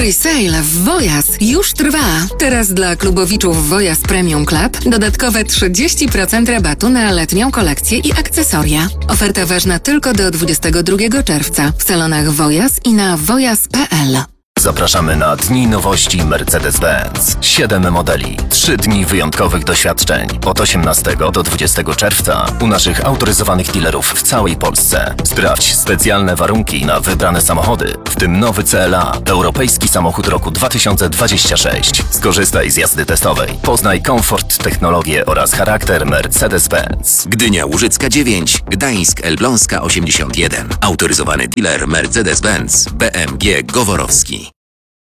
Presale w Wojas już trwa. Teraz dla klubowiczów Wojas Premium Club dodatkowe 30% rabatu na letnią kolekcję i akcesoria. Oferta ważna tylko do 22 czerwca w salonach Wojas i na wojas.pl. Zapraszamy na Dni Nowości Mercedes-Benz. 7 modeli, 3 dni wyjątkowych doświadczeń. Od 18 do 20 czerwca u naszych autoryzowanych dealerów w całej Polsce. Sprawdź specjalne warunki na wybrane samochody, w tym nowy CLA, europejski samochód roku 2026. Skorzystaj z jazdy testowej. Poznaj komfort, technologię oraz charakter Mercedes-Benz. Gdynia Łużycka 9, Gdańsk Elbląska 81. Autoryzowany dealer Mercedes-Benz BMG Goworowski.